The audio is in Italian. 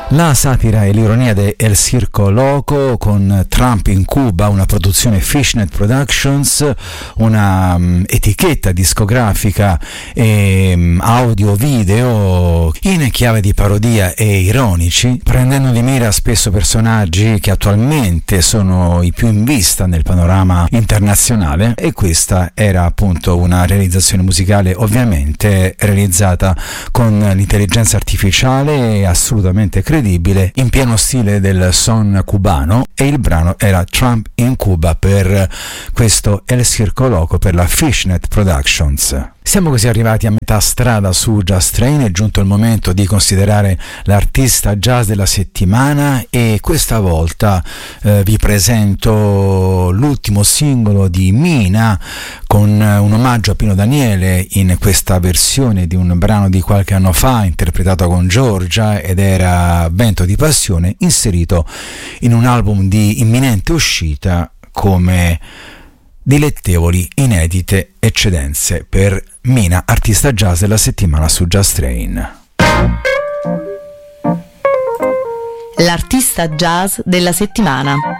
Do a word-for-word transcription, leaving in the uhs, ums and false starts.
La satira e l'ironia di El Circo Loco con Trump in Cuba, una produzione Fishnet Productions, una um, etichetta discografica e um, audio-video in chiave di parodia e ironici, prendendo di mira spesso personaggi che attualmente sono i più in vista nel panorama internazionale, e questa era appunto una realizzazione musicale ovviamente realizzata con l'intelligenza artificiale assolutamente credibile, in pieno stile del son cubano, e il brano era Trump in Cuba per questo El Circo Loco per la Fishnet Productions. Siamo così arrivati a metà strada su Jazz Train, è giunto il momento di considerare l'artista jazz della settimana, e questa volta eh, vi presento l'ultimo singolo di Mina con un omaggio a Pino Daniele in questa versione di un brano di qualche anno fa interpretato con Giorgia, ed era Vento di Passione, inserito in un album di imminente uscita come dilettevoli inedite eccedenze per Mina, artista jazz della settimana su Jazz Train. L'artista jazz della settimana.